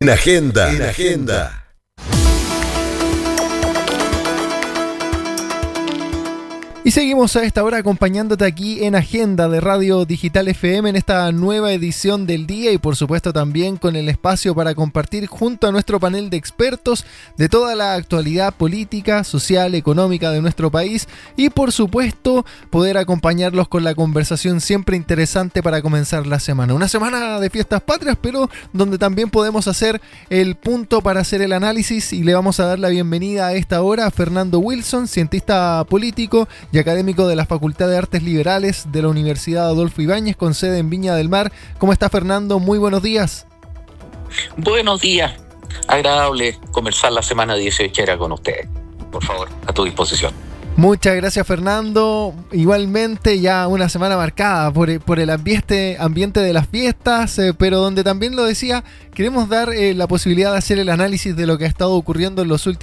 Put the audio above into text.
En Agenda. En Agenda. Y seguimos a esta hora acompañándote aquí en Agenda de Radio Digital FM en esta nueva edición del día y por supuesto también con el espacio para compartir junto a nuestro panel de expertos de toda la actualidad política, social, económica de nuestro país y por supuesto poder acompañarlos con la conversación siempre interesante para comenzar la semana. Una semana de fiestas patrias, pero donde también podemos hacer el punto para hacer el análisis y le vamos a dar la bienvenida a esta hora a Fernando Wilson, cientista político y académico de la Facultad de Artes Liberales de la Universidad Adolfo Ibáñez con sede en Viña del Mar. ¿Cómo está, Fernando? Muy buenos días. Buenos días. Agradable conversar la semana 18 con ustedes. Por favor, a tu disposición. Muchas gracias, Fernando. Igualmente ya una semana marcada por el ambiente de las fiestas, pero donde también lo decía, queremos dar la posibilidad de hacer el análisis de lo que ha estado ocurriendo en los últimos